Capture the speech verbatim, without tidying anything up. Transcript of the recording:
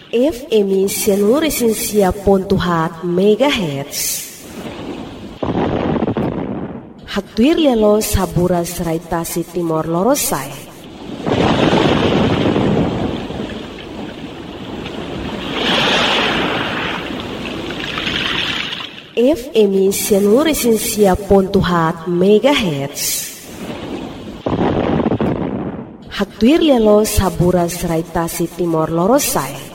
F M seluruh Resensia Pontuhat Megahertz. Haktuir lelo sabura seraitasi Timor Lorosai. F M seluruh Resensia Pontuhat Megahertz. Haktuir lelo sabura seraitasi Timor Lorosai.